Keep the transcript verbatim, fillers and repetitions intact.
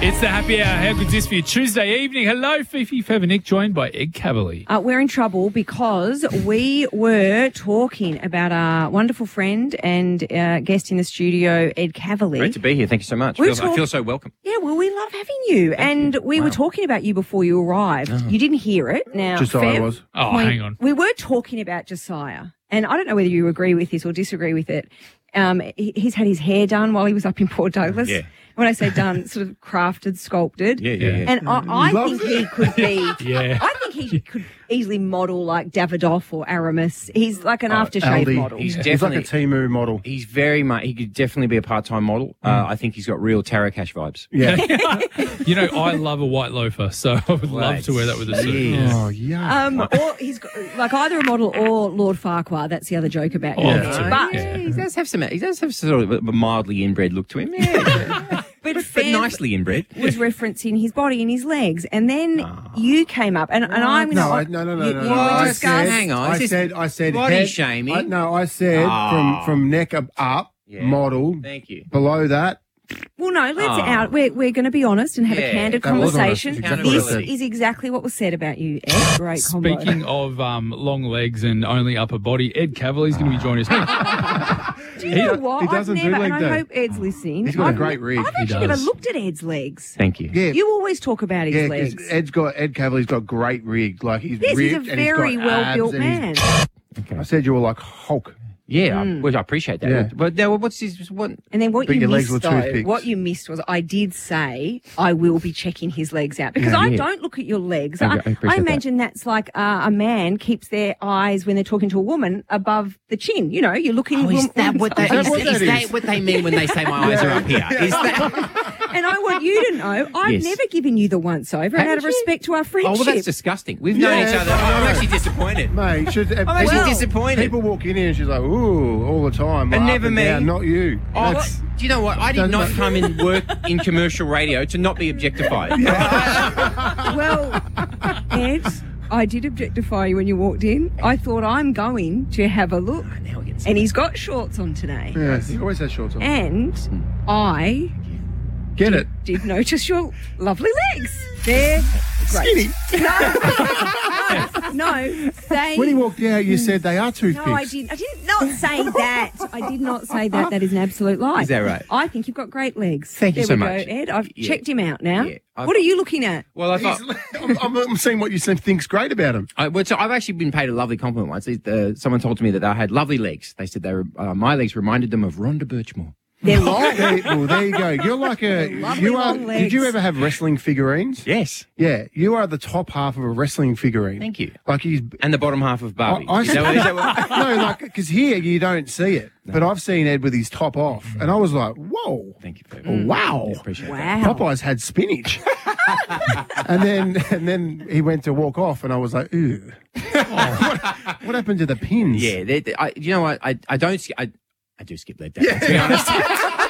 It's the happy hour. How good's this for you? Tuesday evening. Hello, Fifi Fevernick, joined by Ed Cavalier. Uh, we're in trouble because we were talking about our wonderful friend and uh, guest in the studio, Ed Cavalier. Great to be here. Thank you so much. We Feels, talk- I feel so welcome. Yeah, well, we love having you. Thank and you. we Wow. were talking about you before you arrived. Oh. You didn't hear it. Now, Josiah fair was. Oh, point, hang on. We were talking about Josiah, and I don't know whether you agree with this or disagree with it. Um, he, he's had his hair done while he was up in Port Douglas. Yeah. When I say done, sort of crafted, sculpted. Yeah, yeah, yeah. And I, I loves think he could be. Yeah. I think he could easily model like Davidoff or Aramis. He's like an Oh, aftershave Aldi. model. He's He's like a definitely. Temu model. He's very much. He could definitely be a part-time model. Uh, I think he's got real Tara Cash vibes. Yeah. You know, I love a white loafer, so I would love Right. to wear that with a suit. Jeez. Oh, yeah. Um, or he's got, like either a model or Lord Farquhar. That's the other joke about him. Oh, Yeah. But, yeah, he does have some. He does have sort of a mildly inbred look to him. Yeah, but, but, but Fev nicely inbred. was referencing his body and his legs, and then you came up, and, and I'm no, I, not. no, no, no, you, no. you no. were I discussing- said, Hang on, I is this said, I said, body head- shaming? I, no, I said Oh. from from neck up, up Yeah. model. Thank you. Below that, Well, no, let's Oh. out. We're, we're going to be honest and have Yeah, a candid that was honest. conversation. It's exactly what I This said. is exactly what was said about you, Ed. Great combo. Speaking of um, long legs and only upper body, Ed Cavalier's going to be joining us. Do you know He- what? he doesn't I've do never, leg and I day. hope Ed's listening. He's got a I've, great rig. I've He actually never does. looked at Ed's legs. Thank you. yeah. You always talk about his Yeah, legs. because Ed's got Ed Cavalier's got great rig. Like he's Yes, he's a ripped and he's got very well built abs and he's- man. Okay. I said you were like Hulk. Yeah, I, Mm. well, I appreciate that. Yeah. But now, what's his? What? And then what But you your legs missed, were though, toothpicks. what you missed was I did say I will be checking his legs out because Yeah, I yeah. don't look at your legs. I- I, I appreciate I imagine that's like uh, a man keeps their eyes when they're talking to a woman above the chin. You know, you're looking. Oh, is wom- that what they, Is that is, what is that that is? what they mean when they say my eyes are up here? Is that? And I want you to know I've Yes. never given you the once over, and Haven't out of you? respect to our Oh, friendship. well, that's disgusting. We've known Yeah, each other. I I'm know. actually disappointed. Mate, should, I'm actually Well, disappointed. people walk in here and she's like, ooh, all the time. And up never me. down, not you. Oh, That's- what? Do you know what? I did Doesn't not matter. come and work in commercial radio to not be objectified. Well, Ed, I did objectify you when you walked in. I thought I'm going to have a look, Now we're getting and he's got shorts on today, yeah, he always has shorts on. and I Get it? did notice your lovely legs. They're great. Skinny. No, no, they. When he walked out, you said they are toothpicks. No, I did. I did not say that. I did not say that. That is an absolute lie. Is that right? I think you've got great legs. Thank you there so we much. go, Ed. I've Yeah. checked him out now. Yeah, I've- What are you looking at? Well, I thought. I'm, I'm, I'm seeing what you think's great about him. I, well, so I've actually been paid a lovely compliment once. It, Uh, someone told me that I had lovely legs. They said they were, uh, my legs reminded them of Rhonda Birchmore. They're long. There, well, there you go. You're like a. Lovely You are. long Did you legs. ever have wrestling figurines? Yes. Yeah, you are the top half of a wrestling figurine. Thank you. Like he's. And the bottom half of Barbie. I, I Is that what- is that what- no, like because here you don't see it, but I've seen Ed with his top off, and I was like, "Whoa, Thank you. Very much. wow!" I appreciate that. Wow. Popeyes had spinach, and then and then he went to walk off, and I was like, "Ooh, what, what happened to the pins?" Yeah. They, they, I, you know what? I, I don't. sk- I, I do skip leg day. To be honest.